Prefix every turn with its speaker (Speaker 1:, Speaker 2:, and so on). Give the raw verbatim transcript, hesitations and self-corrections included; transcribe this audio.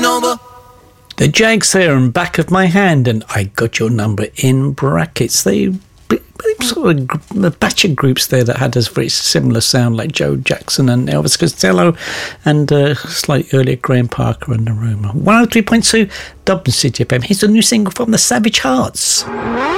Speaker 1: over.
Speaker 2: The Jags there and Back of My Hand and I Got Your Number in brackets. They sort of a batch of groups there that had a very similar sound, like Joe Jackson and Elvis Costello and uh, slightly earlier Graham Parker and the Rumour. one oh three point two Dublin City F M. Here's a new single from the Savage Hearts.